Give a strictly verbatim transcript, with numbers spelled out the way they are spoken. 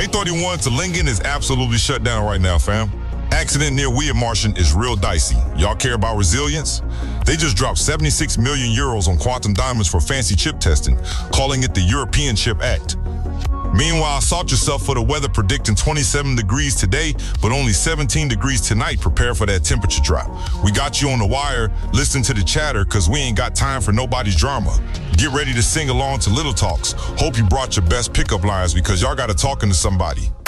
A thirty-one to Lingen is absolutely shut down right now, fam. Accident near Weirmartian is real dicey. Y'all care about resilience? They just dropped seventy-six million euros on quantum diamonds for fancy chip testing, calling it the European Chip Act. Meanwhile, salt yourself for the weather, predicting twenty-seven degrees today, but only seventeen degrees tonight. Prepare for that temperature drop. We got you on the wire. Listen to the chatter, cause we ain't got time for nobody's drama. Get ready to sing along to Little Talks. Hope you brought your best pickup lines, because y'all gotta talking to somebody.